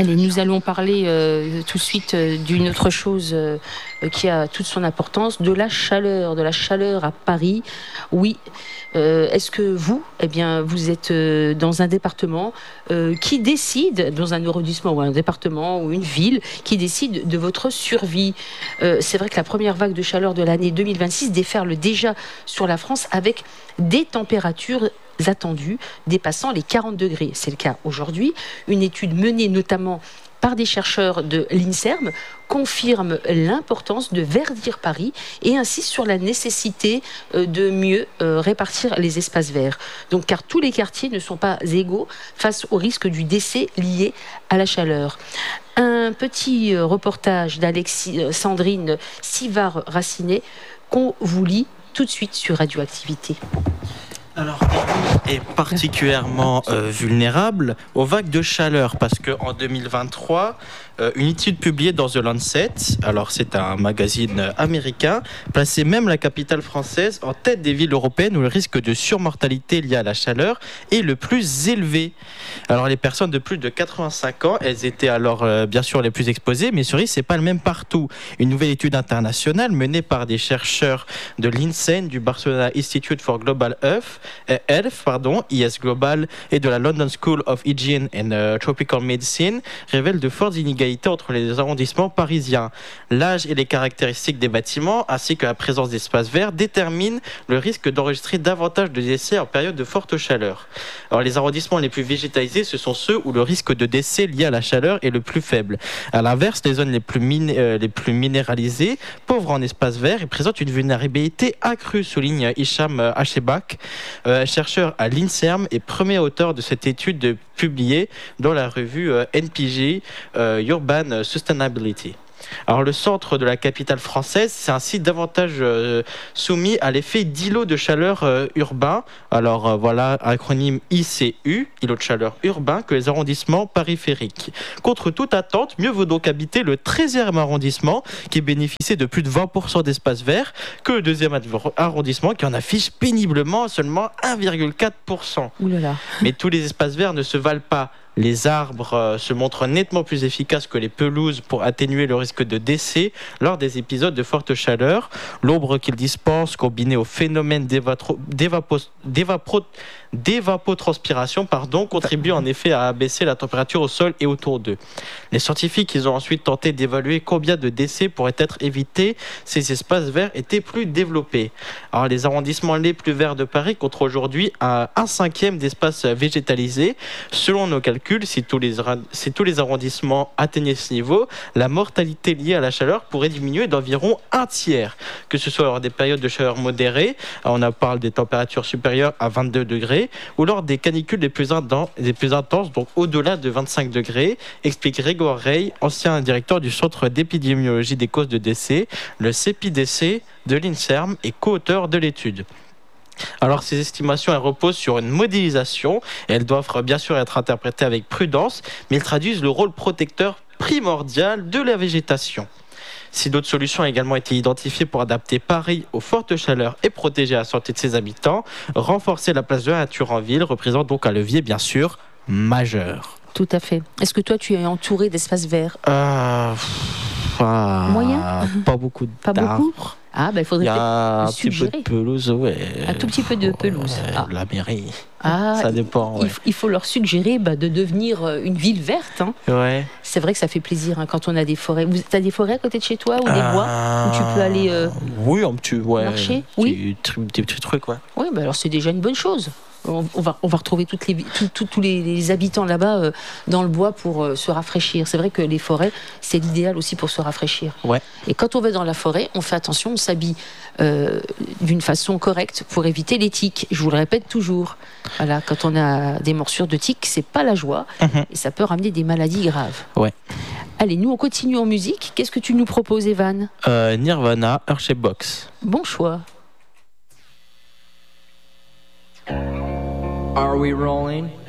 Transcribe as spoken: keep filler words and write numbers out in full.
Allez, nous allons parler euh, tout de suite euh, d'une autre chose euh, qui a toute son importance, de la chaleur, de la chaleur à Paris. Oui, euh, est-ce que vous, eh bien, vous êtes euh, dans un département euh, qui décide, dans un arrondissement ou un département ou une ville, qui décide de votre survie. Euh, c'est vrai que la première vague de chaleur de l'année deux mille vingt-six déferle déjà sur la France avec des températures attendues dépassant les quarante degrés. C'est le cas aujourd'hui. Une étude menée notamment par des chercheurs de l'INSERM confirme l'importance de verdir Paris et insiste sur la nécessité de mieux répartir les espaces verts. Donc, car tous les quartiers ne sont pas égaux face au risque du décès lié à la chaleur. Un petit reportage d'Alexandrine Sivard-Racinet qu'on vous lit tout de suite sur Radioactivité. Alors, Paris est particulièrement euh, vulnérable aux vagues de chaleur parce qu'en deux mille vingt-trois, euh, une étude publiée dans The Lancet, alors c'est un magazine américain, plaçait même la capitale française en tête des villes européennes où le risque de surmortalité lié à la chaleur est le plus élevé. Alors, les personnes de plus de quatre-vingt-cinq ans, elles étaient alors euh, bien sûr les plus exposées, mais ce risque n'est pas le même partout. Une nouvelle étude internationale menée par des chercheurs de l'INSERM, du Barcelona Institute for Global Health, Health, pardon, I S Global, et de la London School of Hygiene and uh, Tropical Medicine révèle de fortes inégalités entre les arrondissements parisiens. L'âge et les caractéristiques des bâtiments, ainsi que la présence d'espaces verts, déterminent le risque d'enregistrer davantage de décès en période de forte chaleur. Alors, les arrondissements les plus végétalisés, ce sont ceux où le risque de décès lié à la chaleur est le plus faible. À l'inverse, les zones les plus, min- euh, les plus minéralisées, pauvres en espaces verts, et présentent une vulnérabilité accrue, souligne Hicham Hachebak, Euh, chercheur à l'INSERM et premier auteur de cette étude publiée dans la revue euh, N P G euh, Urban Sustainability. Alors, le centre de la capitale française, c'est un site davantage euh, soumis à l'effet d'îlot de chaleur euh, urbain. Alors, euh, voilà, acronyme I C U, îlot de chaleur urbain, que les arrondissements périphériques. Contre toute attente, mieux vaut donc habiter le treizième arrondissement, qui bénéficie de plus de vingt pour cent d'espace vert, que le deuxième arrondissement, qui en affiche péniblement seulement un virgule quatre pour cent. Ouh là là. Mais tous les espaces verts ne se valent pas. Les arbres euh, se montrent nettement plus efficaces que les pelouses pour atténuer le risque de décès lors des épisodes de forte chaleur. L'ombre qu'ils dispensent, combinée au phénomène d'évatro- d'évapo- d'évapro- d'évapotranspiration, pardon, contribue en effet à abaisser la température au sol et autour d'eux. Les scientifiques ils ont ensuite tenté d'évaluer combien de décès pourraient être évités si ces espaces verts étaient plus développés. Alors, les arrondissements les plus verts de Paris comptent aujourd'hui un, un cinquième d'espace végétalisé. Selon nos calculs, Si tous, les, si tous les arrondissements atteignaient ce niveau, la mortalité liée à la chaleur pourrait diminuer d'environ un tiers, que ce soit lors des périodes de chaleur modérée, on parle des températures supérieures à vingt-deux degrés, ou lors des canicules les plus, intenses, les plus intenses, donc au-delà de vingt-cinq degrés, explique Grégoire Rey, ancien directeur du Centre d'épidémiologie des causes de décès, le C E P I D C de l'INSERM et co-auteur de l'étude. Alors, ces estimations, elles reposent sur une modélisation et elles doivent bien sûr être interprétées avec prudence, mais elles traduisent le rôle protecteur primordial de la végétation. Si d'autres solutions ont également été identifiées pour adapter Paris aux fortes chaleurs et protéger la santé de ses habitants, renforcer la place de la nature en ville représente donc un levier bien sûr majeur. Tout à fait. Est-ce que toi, tu es entouré d'espaces verts euh, pas, Moyen Pas beaucoup Pas d'arbres. beaucoup Ah, ben, il faudrait Il y a peut-être un petit peu suggérer. de pelouse, ouais. Un tout petit peu de pelouse. Ouais, Ah. La mairie. Ah, Ça dépend, il, ouais. il faut leur suggérer bah, de devenir euh, une ville verte. Hein. Ouais. C'est vrai que ça fait plaisir hein, quand on a des forêts. Tu as des forêts à côté de chez toi ou des bois où tu peux aller euh, Oui, un petit, ouais, marcher un Oui. petit, petit, petit truc, ouais. Oui, bah alors c'est déjà une bonne chose. On, on, va, on va retrouver toutes les, tout, tout, tous les, les habitants là-bas euh, dans le bois pour euh, se rafraîchir. C'est vrai que les forêts, c'est l'idéal aussi pour se rafraîchir. Ouais. Et quand on va dans la forêt, on fait attention, on s'habille euh, d'une façon correcte pour éviter les tiques. Je vous le répète toujours. Voilà, quand on a des morsures de tiques, c'est pas la joie Mm-hmm. et ça peut ramener des maladies graves. Ouais. Allez, nous on continue en musique. Qu'est-ce que tu nous proposes, Evan ? Euh, Nirvana, Earthshapebox. Bon choix. Are we rolling?